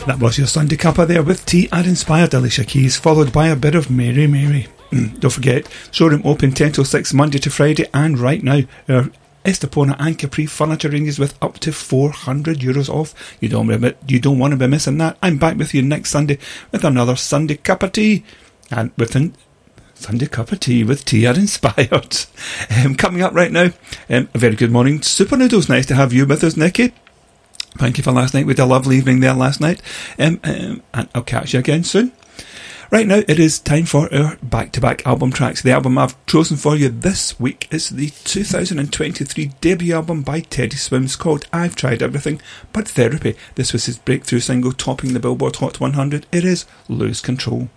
That was your Sunday cuppa there with Tea and Inspired Alicia Keys, followed by a bit of Mary Mary. Don't forget, showroom open 10 till 6 Monday to Friday, and right now our Estepona and Capri furniture ranges with up to €400 off. You don't want to be missing that. I'm back with you next Sunday with another Sunday cup of tea, and within Sunday cup of tea with Tea and Inspired. Coming up right now, a very good morning, Super Noodles. Nice to have you with us, Nikki. Thank you for last night. We had a lovely evening there last night. And I'll catch you again soon. Right now, it is time for our back-to-back album tracks. The album I've chosen for you this week is the 2023 debut album by Teddy Swims called I've Tried Everything But Therapy. This was his breakthrough single topping the Billboard Hot 100. It is Lose Control.